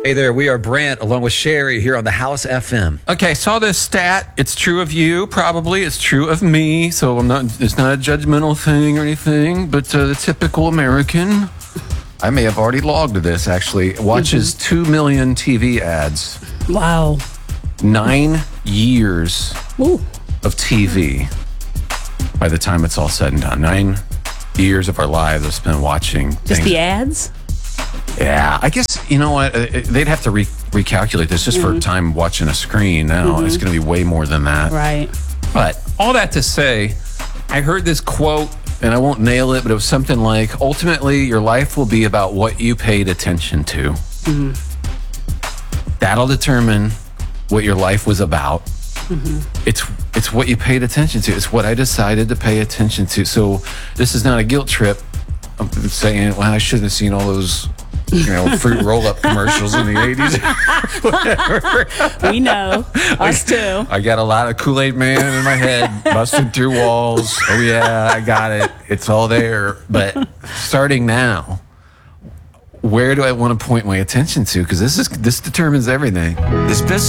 Hey there, we are Brant along with Sherry here on the House FM. Okay, saw this stat. It's true of you, probably. It's true of me. So it's not a judgmental thing or anything, but the typical American, I may have already logged this actually, watches 2 million TV ads. Wow. 9 years Ooh. of TV by the time it's all said and done. 9 years of our lives are spent watching Just things. the ads? Yeah, I guess, you know what, they'd have to recalculate this just for time watching a screen now. It's going to be way more than that. Right. But all that to say, I heard this quote, and I won't nail it, but it was something like, ultimately, your life will be about what you paid attention to. That'll determine what your life was about. It's what you paid attention to. It's what I decided to pay attention to. So this is not a guilt trip. I'm saying, well, I shouldn't have seen all those, fruit roll-up commercials in the 80s. Whatever. We know. Us too. I got a lot of Kool-Aid Man in my head, busting through walls. Oh, yeah, I got it. It's all there. But starting now, where do I want to point my attention to? Because this determines everything. This business